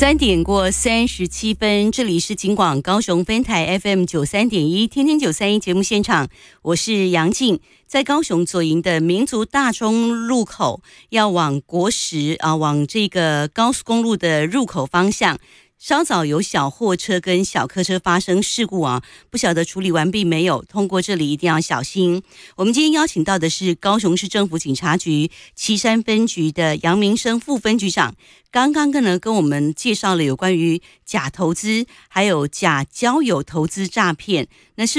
3:37，这里是警广高雄分台 FM 93.1，天天931节目现场，我是杨静。在高雄左营的民族大中路口，要往国十往这个高速公路的入口方向。稍早有小货车跟小客车发生事故不晓得处理完毕没有，通过这里一定要小心。我们今天邀请到的是高雄市政府警察局旗山分局的杨明生副分局长，刚刚跟我们介绍了有关于假投资还有假交友投资诈骗，那是